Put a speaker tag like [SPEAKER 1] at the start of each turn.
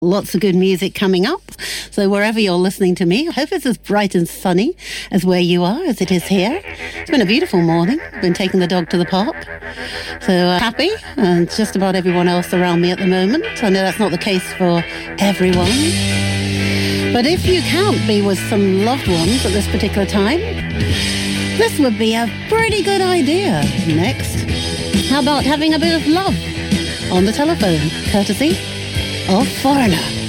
[SPEAKER 1] Lots of good music coming up. So wherever you're listening to me, I hope it's as bright and sunny as where you are as it is here. It's been a beautiful morning. I've been taking the dog to the park. So happy, and just about everyone else around me at the moment. I know that's not the case for everyone. But if you can't be with some loved ones at this particular time, this would be a pretty good idea. Next, how about having a bit of love on the telephone, courtesy of Foreigner?